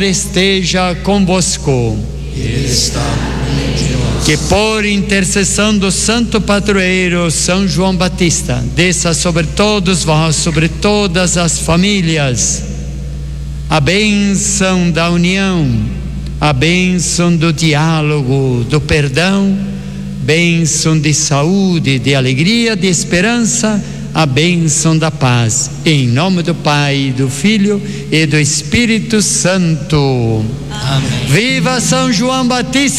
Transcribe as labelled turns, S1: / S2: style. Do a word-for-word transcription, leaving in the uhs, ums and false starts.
S1: esteja convosco.
S2: Ele está no meio de nós.
S1: Que por intercessão do santo padroeiro São João Batista, desça sobre todos vós, sobre todas as famílias, a bênção da união, a bênção do diálogo, do perdão, bênção de saúde, de alegria, de esperança, a bênção da paz. Em nome do Pai, do Filho e do Espírito Santo.
S2: Amém.
S1: Viva São João Batista!